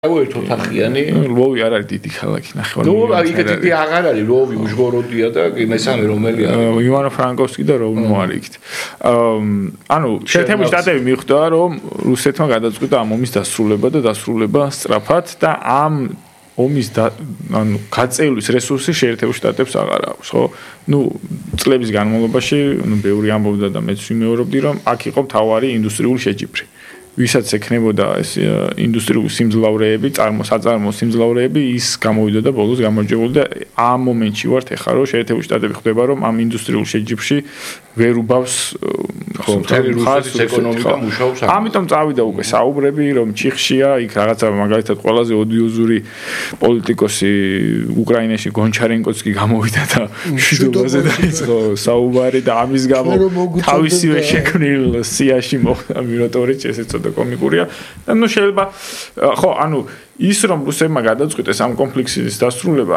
ოთახიანი ლვოვი არ არის დიდი ქალაქი ნახევარ ნუ იქ დიდი აღარ არის ლვოვი უჟგოროდია და მესამე რომელი არის ივანო-ფრანკოვსკი და როვნო არის იქით ანუ შეერთებული შტატები მიხვდა რომ რუსეთმა გადაწყვიტა ამ ომის დასრულება და დასრულება სწრაფად და ამ ომის ანუ გაწევლის რესურსი შეერთებულ შტატებს აღარ აქვს ხო ნუ წლების განმავლობაში ნუ ბევრი ამბობდა და მეც ვიმეორებდი რომ აქ იყო მთავარი ინდუსტრიული შეჯიბრი ვისაც ექნებოდა ეს ინდუსტრიული სიმძლავრეები, საწარმოო სიმძლავრეები, ის გამოვიდა და ბოლოს გამარჯვებული და ამ მომენტში ვართ ეხლა რომ შეერთებული შტატები ხდება რომ ამ ინდუსტრიულ შეჯიბრში ვერ უბავს რუსეთის ეკონომიკა მუშაობს. ამიტომ წავიდა უკვე საუბრები რომ ჩიხშია, იქ რაღაცა მაგალითად ყველაზე ოდიოზური პოლიტიკოსი უკრაინაში გონჩარენკოც კი გამოვიდა და მშვიდობაზე დაიწყო საუბარი და ამის გამო თავისივე შექმნილ სიაში მოხდა მიროტორიჩი ესეც და კომიკურია და ნუ შეიძლება ხო ანუ ის რომ რუსებმა გადაწყვიტეს ამ კონფლიქტის დასრულება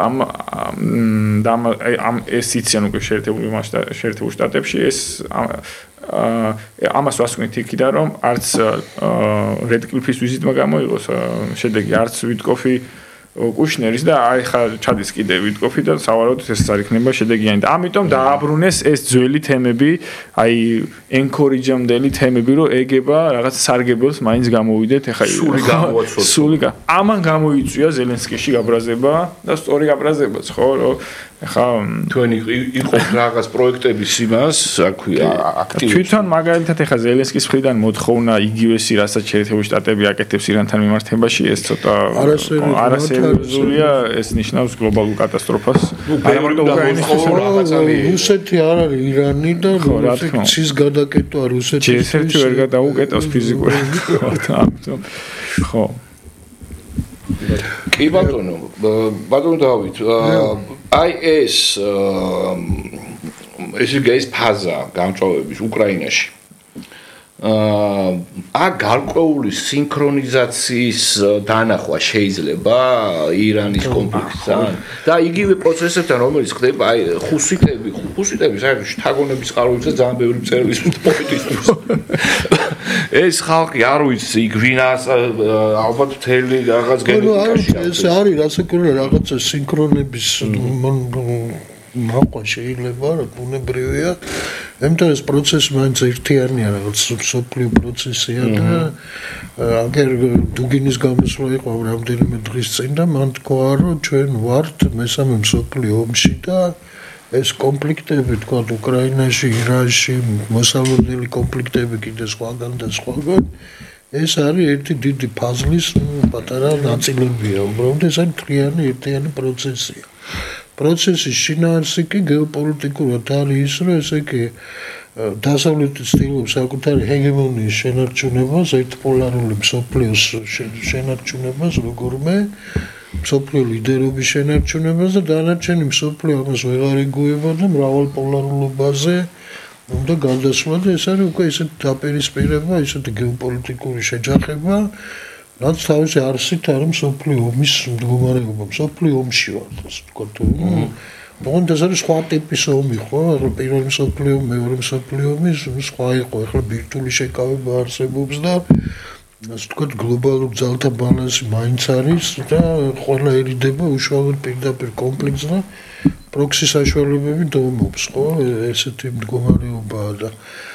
ამ ეს იციან უკვე შეერთებულ შტატებში ეს ამას ვასკვნით იქიდან რომ არც რედკლიფის ვიზიტმა გამოიღოს შედეგი არც ვიტკოფი კუშნერის და აი ხა ჩადის კიდე ვიტკოფი და სავარაუდოდ ეს არ იქნება შედეგიანი და ამიტომ დააბრუნეს ეს ძველი თემები აი ენკორიჯამდელი თემები რომ ეგება რაღაც სარგებელს მაინც გამოვიდეთ ეხა სული ამან გამოიწვია ზელენსკიში გაბრაზება და სწორი გაბრაზებაც ხო რომ ეხა თქვენ იყო რაღაც პროექტების იმას აქვია აქტივი თვითონ მაგალითად ეხა ზელენსკის მხრიდან მოთხოვნა იგივესი რასაც შეერთებული შტატები აკეთებს ირანთან მიმართებაში ეს ცოტა არასერიოზულია ეს ნიშნავს გლობალურ კატასტროფას რუსეთი არ არის ირანი და რუსეთის გადაკეტვა რუსეთის ერთი ვერ გადაუკეტავს ფიზიკურად ხო კი ბატონო დავით აი ეს ეს ფაზა გამწვავების უკრაინაში გარკვეული სინქრონიზაციის დანახვა შეიძლება ირანის კონფლიქტთან და იგივე პროცესებთან რომელიც ხდება აი ხუსიტები საერთოდ შთაგონების წყაროებზე ძალიან ბევრი მწერლის პოეტისთვის ეს ხალხი არ ვიცი გვინას ალბათ მთელი რაღაც გენეტიკაში ეს არის რასაკურა რაღაცა სინქრონების მაყვა შეიძლება რა ბუნებრივია ემთხვევა ეს პროცესი მაინც ერთიანია რაღაც სოფლიო პროცესია და აგერ დუგინის გამოსვლა იყო რამდენიმე დღის წინ და მან თქვა რომ ჩვენ ვართ მესამე მსოფლიო ომში და ეს კონფლიქტები თქვა უკრაინაში, ირანში, მოსალოდნელი კონფლიქტები კიდე სხვაგან და სხვაგან ეს არის ერთი დიდი ფაზლის პატარა ნაწილებია, უბრალოდ ეს არის მთლიანი ერთიანი პროცესია. პროცესის შინაარსი კი გეოპოლიტიკურად არის ის, რომ ესე იგი დასავლეთი ცდილობს საკუთარი ჰეგემონიის შენარჩუნებას, ერთპოლარული მსოფლიოს შენარჩუნებას, როგორმე მსოფლიო ლიდერობის შენარჩუნებას და დანარჩენი მსოფლიო ამას ვეღარ ეგუება და მრავალპოლარულობაზე უნდა გადასვლა და ეს არის უკვე ისეთი დაპირისპირება, ისეთი გეოპოლიტიკური შეჯახება, რაც თავისი არსით არის მსოფლიო ომის მდგომარეობა, მსოფლიო ომში ვარ, ასე ვთქვათ. მოგვიანებით ეს არის სხვა ტიპის ომი, ხო? პირველი მსოფლიო ომი, მეორე მსოფლიო ომი სხვა იყო, ახლა ბირთვული შეკავება არსებობს და ასე ვთქვათ გლობალურ ძალთა ბალანსი მაინც არის და ყველა ერიდება უშუალოდ პირდაპირ კონფლიქტს და პროქსი საშუალებები დოუმობს, ხო? ესეთი მდგომარეობაა და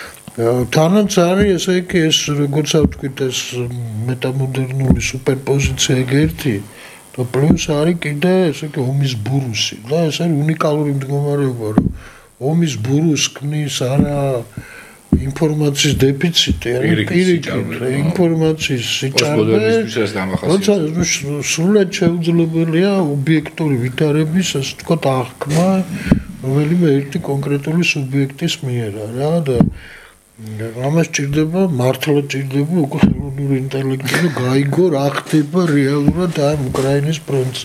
თანაც არის ესე იგი ეს როგორც ვთქვით ეს მეტამოდერნული სუპერპოზიცია ერთი და პლუს არის კიდე ესე იგი ომის ბურუსი და ეს არის უნიკალური მდგომარეობა რომ ომის ბურუსს ქმნის არა ინფორმაციის დეფიციტი არის პირიქით ინფორმაციის სიჭარბე როცა სრულად შეუძლებელია ობიექტური ვითარების ასე ვთქვათ აღქმა რომელიმე ერთი კონკრეტული სუბიექტის მიერ რა და ამას ჭირდება მართლა ჭირდება უკვე ხელოვნური ინტელექტი რომ გაიგო რა ხდება რეალურად ამ უკრაინის ფრონტზე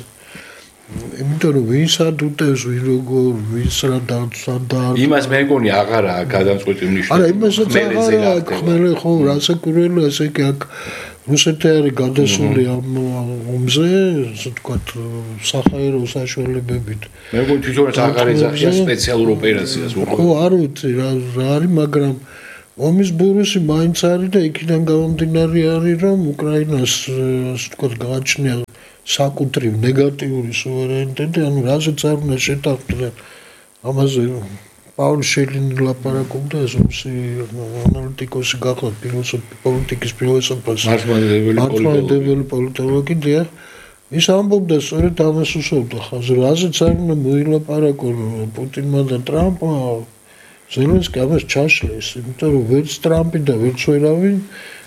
იმიტომ რომ ვინსად უტევს ვინ როგორ ვინს რა და იმას მე მგონი აღარაა გადამწყვეტი მნიშვნელობა არა იმასაც აღარა ხმელე ხო რასაკურველი ასე კი აქ რუსეთი არის გადასული ამ ომზე ასე ვთქვათ საჰაერო საშუალებებით მე მგონი თვითონაც აღარ ეძახიან სპეციალურ ოპერაციას ხო არ ვიცი რა არის მაგრამ ომის ბურუსი მაინც არის და იქიდან გამომდინარე არის, რომ უკრაინას ასე ვთქვათ გააჩნია საკუთრივ ნეგატიური სუვერენიტეტი, ანუ რაზეც არ უნდა შეთანხმდნენ. ამაზე პაულ შელინი ლაპარაკობდა, ეს ომსი ანალიტიკოსი გახლავთ, პოლიტიკის ფილოსოფოსი, მართლმადიდებელი პოლიტოლოგი და ის ამბობდა სწორედ ამას უსაუბრდა, რაზეც არ უნდა მოილაპარაკონ პუტინმა და ტრამპმა. ზელენსკი ამას ჩაშლეს, იმიტომ რომ ვერც ტრამპი და ვერც ვერავინ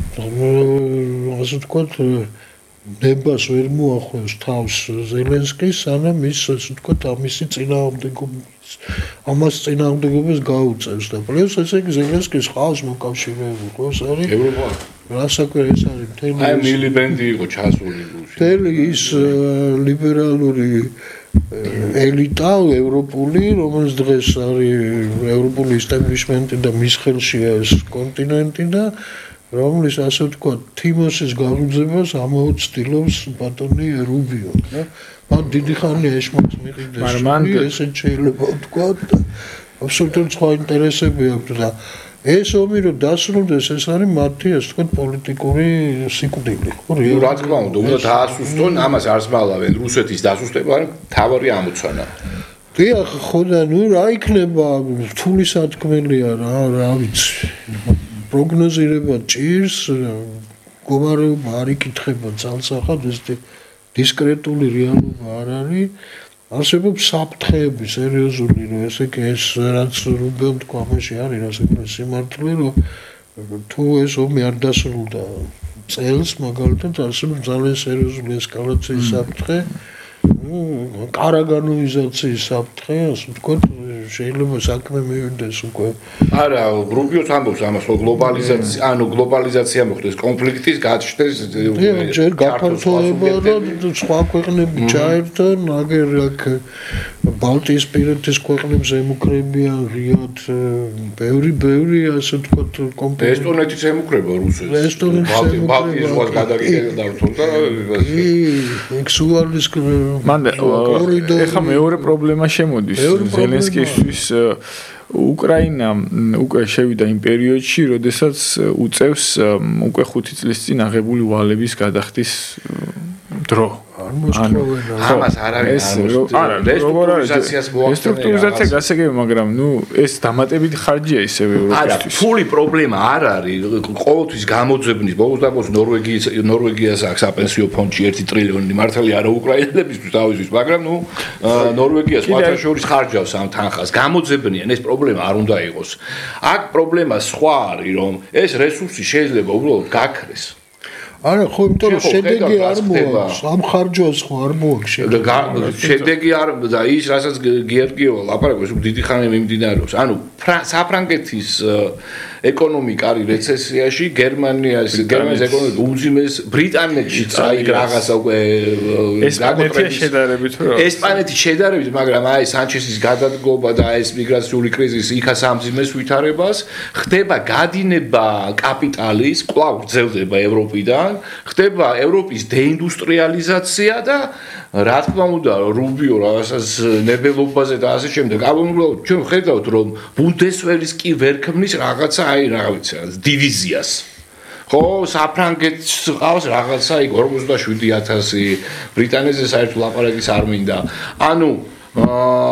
ასე ვთქვათ ნებას ვერ მოახვევს თავს ზელენსკის, სანამ ის ასე ვთქვათ ამისი წინააღმდეგობის ამას წინააღმდეგობას გაუწევს და პლუს ესე იგი ზელენსკის ხავს მოკავშირეები, ყავს არის ევროპა. რასაკვირ ეს არის მთელი აი მილიბენდი იყო ჩასული გულში. მთელი ის ლიბერალური ელიტა ევროპული, რომელიც დღეს არის ევროპული ისტაბლიშმენტი და მის ხელშია ეს კონტინენტი და რომლის ასე ვთქვათ თიმოსის გამგზებას ამოუცდილებს ბატონი რუბიო და მან დიდი ხანია ეშმაკს მიყიდეს ესეც შეიძლება ვთქვათ აბსოლუტურად სხვა ინტერესები აქვს და ეს ომი რომ დასრულდეს ეს არის მათი ასე ვთქვათ პოლიტიკური სიკვდილი ხო რა თქმა უნდა დაასუსტონ ამას არც მალავენ რუსეთის დასუსტება არის თავარი ამოცანა დიახ ხო და ნუ რა იქნება რთული სათქმელია რა ვიცი პროგნოზირება ჭირს მდგომარეობა არ იკითხება ძალსახად ეს დისკრეტული რეალობა არ არის არსებობს საფრთხეები სერიოზული რომ ესე კი ეს რაც რუბენ თქვა ამაში არის რასაკვირველი სიმართლე რომ თუ ეს ომი არ დასრულდა წელს მაგალითად არსებობს ძალიან სერიოზული ესკალაციის საფრთხე კარაგანოიზაციის საფრთხე ასე ვთქვათ შეიძლება საქმე მივიდეს უკვე არა რუბიოს ამბობს ამას რომ გლობალიზაცია ანუ გლობალიზაცია მოხდეს კონფლიქტის გაჩნდეს ჯერ გაფართოება და სხვა ქვეყნები ჩაერთონ აგერ აქ ბალტიისპირეთის ქვეყნებს ემუქრებიან ღიად ბევრი ასე ვთქვათ კომპლექსი ესტონეთიც ემუქრება რუსეთს ესტონეთიც ბალტიის ზღვას გადაგიგდა და ექსუალის მანდ ეხა მეორე პრობლემა შემოდის ზელენსკისთვის უკრაინა უკვე შევიდა იმ პერიოდში, როდესაც უწევს უკვე 5 წლის წინ აღებული ვალების გადახდის დრო. ამას არ არის რესტრუქტურიზაცია გასაგები, მაგრამ ნუ ეს დამატებითი ხარჯია ისევ ევროპისთვის. ფული პრობლემა არ არის, ყოველთვის გამოძებნის ბოლოს და ბოლოს ნორვეგიას აქვს საპენსიო ფონდში 1 ტრილიონი მართალია არა უკრაინელებისთვის თავისთვის, მაგრამ ნუ ნორვეგიას სხვათა შორის ხარჯავს ამ თანხას. გამოძებნიან ეს პრობლემა არ უნდა იყოს. აქ პრობლემა სხვა არის, რომ ეს რესურსი შეიძლება უბრალოდ გაქრეს. არა ხო იმიტომ რომ შედეგი არ მოაქვს ამ ხარჯვას ხო არ მოაქვს შედეგი არ და ის რასაც გიორგიევა ლაპარაკობს დიდი ხანი მიმდინარეობს ანუ საფრანგეთის ეკონომიკა არის რეცესიაში გერმანიის ეკონომიკა უმძიმეს ბრიტანეთში წაიგ რაღაცა უკვე ესპანეთის შედარებით რა ესპანეთის შედარებით მაგრამ აი სანჩესის გადადგობა და ეს მიგრაციული კრიზისი იქაც ამძიმეს ვითარებას ხდება გადინება კაპიტალის კვლავ გრძელდება ევროპიდან ხდება ევროპის დეინდუსტრიალიზაცია და რა თქმა უნდა რუბიო რაღაცას ნებელობაზე და ასე შემდეგ უბრალოდ ჩვენ ხედავთ რომ ბუნდესველის კი ვერ ქმნის რაღაცა აი რა ვიცი დივიზიას ხო საფრანგეთს ყავს რაღაცა იქ 47000 ბრიტანეთზე საერთო ლაპარაკის არ მინდა ანუ